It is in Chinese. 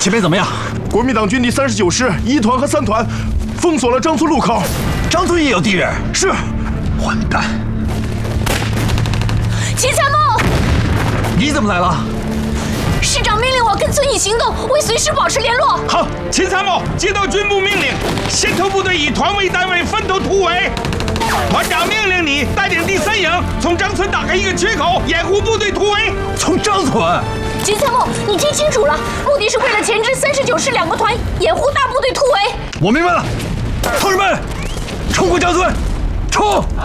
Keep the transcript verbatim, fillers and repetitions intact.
前面怎么样？ 国民党军第三十九师一团和三团封锁了张村路口。 张村也有敌人？ 是。 混蛋！ 秦参谋， 你怎么来了？ 师长命令我跟村以行动，为随师保持联络。 好，秦参谋接到军部命令，先头部队以团为单位分头突围。团长命令你带领第三营从张村打开一个缺口，掩护部队突围。 从张村？ 秦参谋，你听清楚了，目的是为了钳制三十九师两个团，掩护大部队突围。 我明白了，同志们，冲过张村，冲！